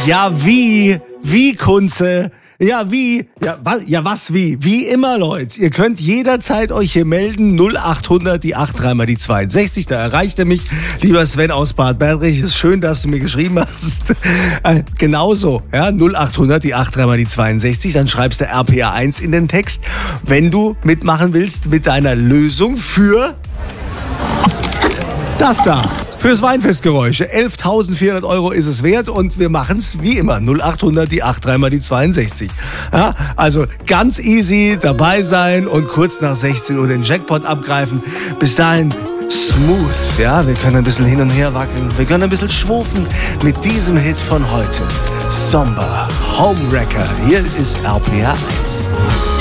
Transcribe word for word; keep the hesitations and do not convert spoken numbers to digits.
Ja, wie? Wie, Kunze? Ja, wie? Ja, was, ja, was wie? Wie immer, Leute. Ihr könnt jederzeit euch hier melden. null achthundert, die acht, dreimal die zweiundsechzig. Da erreicht ihr mich. Lieber Sven aus Bad Berndrich, ist schön, dass du mir geschrieben hast. Äh, genauso, ja, null achthundert, die acht, dreimal die zweiundsechzig. Dann schreibst du R P R eins in den Text, wenn du mitmachen willst mit deiner Lösung für das da. Fürs Weinfestgeräusche. elftausendvierhundert Euro ist es wert und wir machen es wie immer. null achthundert, die acht, dreimal die zweiundsechzig. Ja, also ganz easy dabei sein und kurz nach sechzehn Uhr den Jackpot abgreifen. Bis dahin smooth. Ja, wir können ein bisschen hin und her wackeln. Wir können ein bisschen schwufen mit diesem Hit von heute. Somber, Homewrecker. Hier ist R P R eins.